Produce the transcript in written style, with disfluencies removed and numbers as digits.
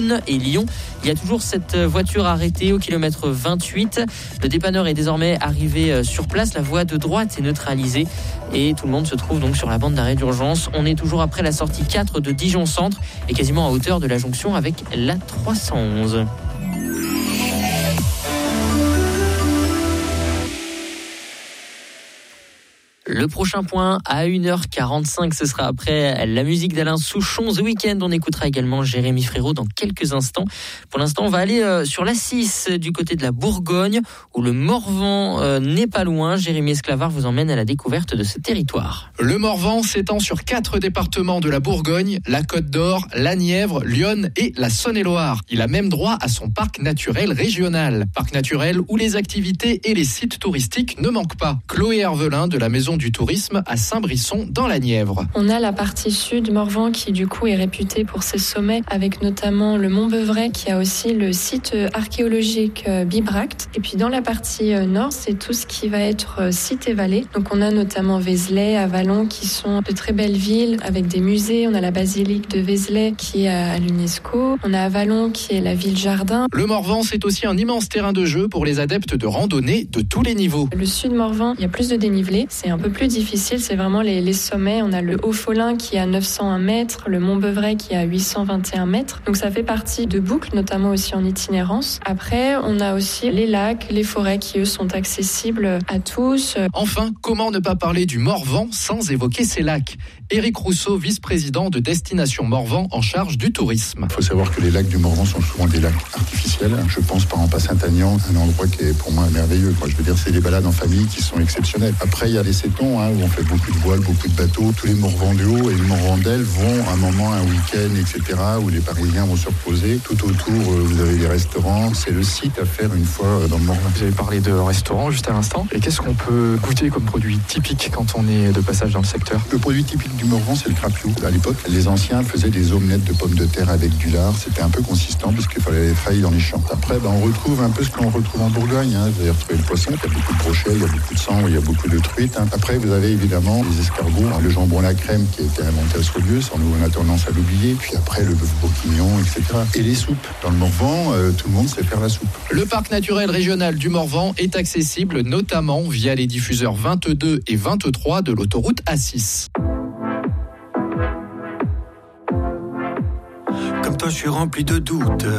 Beaune et Lyon. Il y a toujours cette voiture arrêtée au kilomètre 28. Le dépanneur est désormais arrivé sur place. La voie de droite est neutralisée et tout le monde se trouve donc sur la bande d'arrêt d'urgence. On est toujours après la sortie 4 de Dijon Centre et quasiment à hauteur de la jonction avec la 311. Le prochain point à 1h45, ce sera après la musique d'Alain Souchon. The Weeknd, on écoutera également Jérémy Frérot dans quelques instants. Pour l'instant, on va aller sur l'A6 du côté de la Bourgogne, où le Morvan n'est pas loin. Jérémy Esclavard vous emmène à la découverte de ce territoire. Le Morvan s'étend sur 4 départements de la Bourgogne, la Côte d'Or, la Nièvre, l'Yonne et la Saône-et-Loire. Il a même droit à son parc naturel régional. Parc naturel où les activités et les sites touristiques ne manquent pas. Chloé Hervelin de la Maison du Tourisme à Saint-Brisson dans la Nièvre. On a la partie sud Morvan qui du coup est réputée pour ses sommets, avec notamment le Mont Beuvray qui a aussi le site archéologique Bibracte. Et puis dans la partie nord, c'est tout ce qui va être site et vallée. Donc on a notamment Vézelay, Avallon qui sont de très belles villes avec des musées. On a la basilique de Vézelay qui est à l'UNESCO. On a Avallon qui est la ville jardin. Le Morvan, c'est aussi un immense terrain de jeu pour les adeptes de randonnée de tous les niveaux. Le sud Morvan, il y a plus de dénivelé. C'est un peu plus difficile, c'est vraiment les sommets. On a le Haut-Folin qui est à 901 mètres, le Mont Beuvray qui est à 821 mètres. Donc ça fait partie de boucles, notamment aussi en itinérance. Après, on a aussi les lacs, les forêts qui eux sont accessibles à tous. Enfin, comment ne pas parler du Morvan sans évoquer ces lacs ? Éric Rousseau, vice-président de Destination Morvan en charge du tourisme. Il faut savoir que les lacs du Morvan sont souvent des lacs artificiels. Je pense par exemple à Saint-Aignan, un endroit qui est pour moi merveilleux. Je veux dire, c'est des balades en famille qui sont exceptionnelles. Après, il y a les Sétons, où on fait beaucoup de voiles, beaucoup de bateaux. Tous les Morvan de haut et les Morvan d'Elle vont à un moment, un week-end, etc., où les Parisiens vont se reposer. Tout autour, vous avez des restaurants. C'est le site à faire une fois dans le Morvan. Vous avez parlé de restaurants juste à l'instant. Et qu'est-ce qu'on peut goûter comme produit typique quand on est de passage dans le secteur ? Le produit typique du Morvan, c'est le crapiou. À l'époque, les anciens faisaient des omelettes de pommes de terre avec du lard. C'était un peu consistant puisqu'il fallait les frayer dans les champs. Après, on retrouve un peu ce qu'on retrouve en Bourgogne. Vous avez retrouvé le poisson. Il y a beaucoup de brochets, il y a beaucoup de sang, il y a beaucoup de truites. Après, vous avez évidemment les escargots, le jambon à la crème qui a été inventé à Saulieu. Nous, on a tendance à l'oublier. Puis après, le bœuf bourguignon, etc. Et les soupes. Dans le Morvan, tout le monde sait faire la soupe. Le parc naturel régional du Morvan est accessible notamment via les diffuseurs 22 et 23 de l'autoroute A6. Comme toi, je suis rempli de doutes.